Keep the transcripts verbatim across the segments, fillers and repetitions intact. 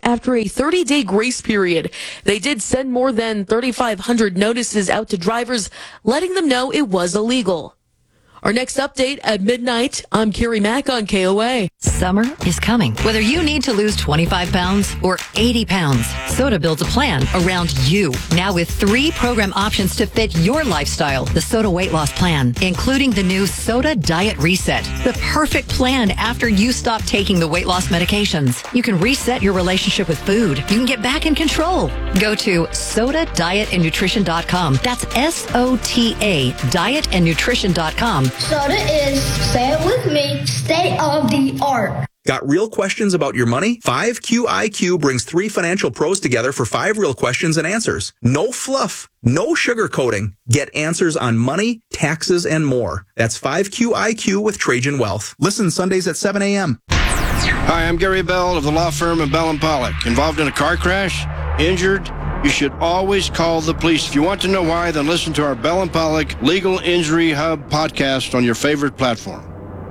after a thirty-day grace period. They did send more than thirty-five hundred notices out to drivers, letting them know it was illegal. Our next update at midnight. I'm Carrie Mack on K O A. Summer is coming. Whether you need to lose twenty-five pounds or eighty pounds, Soda builds a plan around you. Now with three program options to fit your lifestyle. The Soda Weight Loss Plan, including the new Soda Diet Reset. The perfect plan after you stop taking the weight loss medications. You can reset your relationship with food. You can get back in control. Go to soda diet and nutrition dot com. That's S O T A, diet and nutrition dot com. Soda is, say it with me, state of the art. Got real questions about your money? five Q I Q brings three financial pros together for five real questions and answers. No fluff, no sugarcoating. Get answers on money, taxes, and more. That's five Q I Q with Trajan Wealth. Listen Sundays at seven a.m. Hi, I'm Gary Bell of the law firm of Bell and Pollock. Involved in a car crash? Injured? You should always call the police. If you want to know why, then listen to our Bell and Pollock Legal Injury Hub podcast on your favorite platform.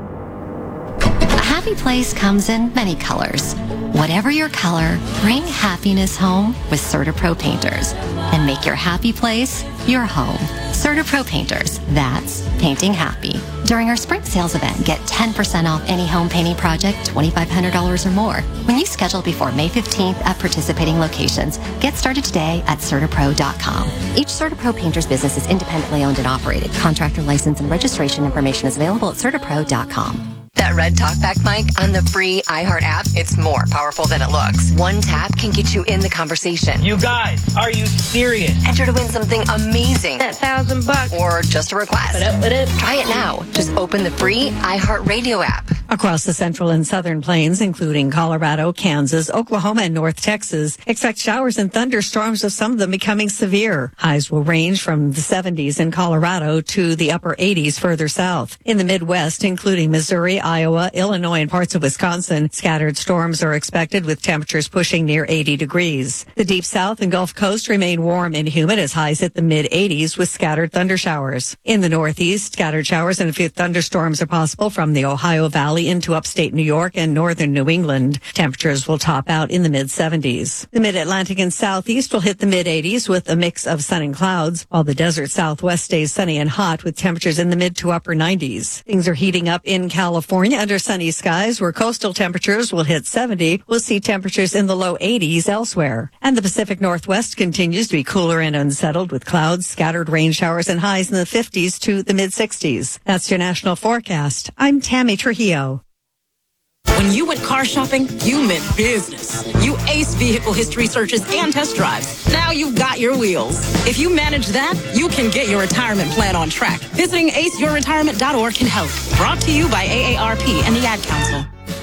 A happy place comes in many colors. Whatever your color, bring happiness home with CertaPro Painters and make your happy place your home. CertaPro Painters, that's painting happy. During our spring sales event, get ten percent off any home painting project, twenty-five hundred dollars or more. When you schedule before May fifteenth at participating locations, get started today at CertaPro dot com. Each CertaPro Painters business is independently owned and operated. Contractor license and registration information is available at CertaPro dot com. That red talkback mic on the free iHeart app, it's more powerful than it looks. One tap can get you in the conversation. You guys, are you serious? Enter to win something amazing. That thousand bucks. Or just a request. What up, what up? Try it now. Just open the free iHeart Radio app. Across the central and southern plains, including Colorado, Kansas, Oklahoma, and North Texas, expect showers and thunderstorms, with some of them becoming severe. Highs will range from the seventies in Colorado to the upper eighties further south. In the Midwest, including Missouri, Iowa, Illinois, and parts of Wisconsin, scattered storms are expected with temperatures pushing near eighty degrees. The deep south and Gulf Coast remain warm and humid as highs hit the mid eighties with scattered thundershowers. In the Northeast, scattered showers and a few thunderstorms are possible from the Ohio Valley into upstate New York and northern New England. Temperatures will top out in the mid seventies. The mid-Atlantic and southeast will hit the mid eighties with a mix of sun and clouds, while the desert southwest stays sunny and hot with temperatures in the mid to upper nineties. Things are heating up in California under sunny skies, where coastal temperatures will hit seventy. We'll see temperatures in the low eighties elsewhere. And the Pacific Northwest continues to be cooler and unsettled with clouds, scattered rain showers, and highs in the fifties to the mid sixties. That's your national forecast. I'm Tammy Trujillo. When you went car shopping, you meant business. You aced vehicle history searches and test drives. Now you've got your wheels. If you manage that, you can get your retirement plan on track. Visiting ace your retirement dot org can help. Brought to you by A A R P and the Ad Council.